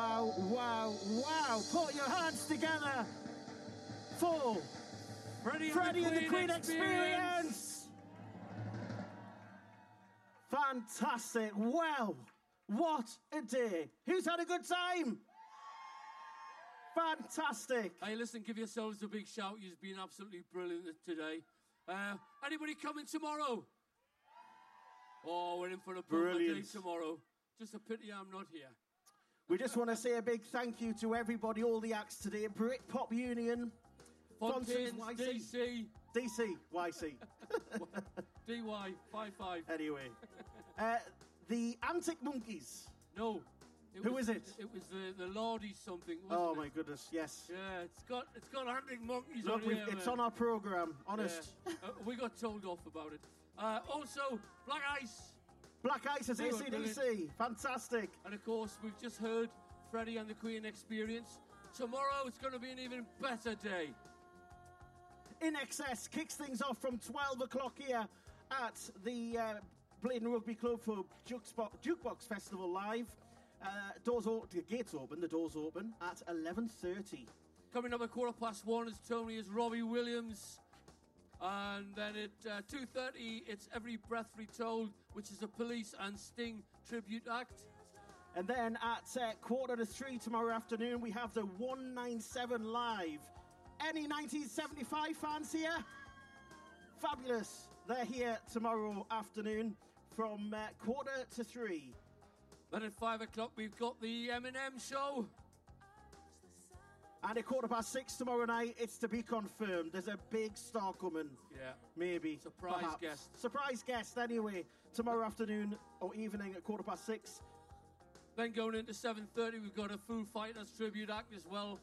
wow. Put your hands together for Freddie and the Queen Experience. Fantastic. Well, what a day. Who's had a good time? Fantastic. Hey, listen, give yourselves a big shout. You've been absolutely brilliant today. Anybody coming tomorrow? Oh, we're in for a brilliant day tomorrow. Just a pity I'm not here. We just want to say a big thank you to everybody, all the acts today. Britpop Union, Fontaines, DC, YC. DY, 55. Anyway, the Antic Monkeys. No. Who is it? It was the Lordy something, wasn't Oh, it? my goodness, yes. Yeah, it's got Antic Monkeys Look, on here. it's on our programme, honest. Yeah. We got told off about it. Also, Black Ice. Black Ice is AC/DC. Fantastic. And of course, we've just heard Freddie and the Queen Experience. Tomorrow, it's going to be an even better day. In Excess kicks things off from 12 o'clock here at the Blaydon Rugby Club for Jukebox Festival Live. The gates open, the doors open at 11:30. Coming up at 1:15 is Tony is Robbie Williams. And then at 2:30, it's Every Breath Retold, which is a Police and Sting tribute act. And then at 2:45 tomorrow afternoon, we have the 197 Live. Any 1975 fans here? Fabulous. They're here tomorrow afternoon from 2:45. Then at 5 o'clock, we've got the Eminem show. And at 6:15 tomorrow night, it's to be confirmed. There's a big star coming. Yeah. Maybe. Surprise perhaps. guest. Surprise guest, anyway. Tomorrow afternoon or evening at 6:15. Then going into 7:30, we've got a Foo Fighters tribute act as well.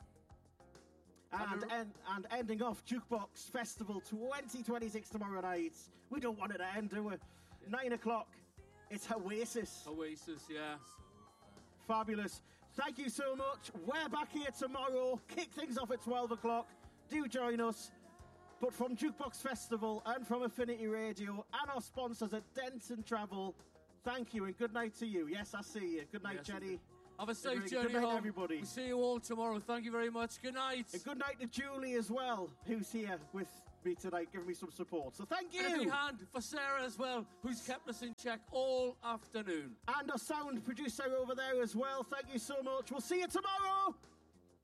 And ending off Jukebox Festival 2026 tomorrow night. We don't want it to end, do we? Yeah. 9 o'clock, it's Oasis. Oasis, yeah. Fabulous. Thank you so much. We're back here tomorrow. Kick things off at 12 o'clock. Do join us. But from Jukebox Festival and from Affinity Radio and our sponsors at Denton Travel, thank you and good night to you. Yes, I see you. Good night, yes, Jenny. Have a safe journey good night, home. Everybody. We'll see you all tomorrow. Thank you very much. Good night. And good night to Julie as well, who's here with me tonight, giving me some support. So thank you. And a big hand for Sarah as well, who's kept us in check all afternoon. And our sound producer over there as well. Thank you so much. We'll see you tomorrow.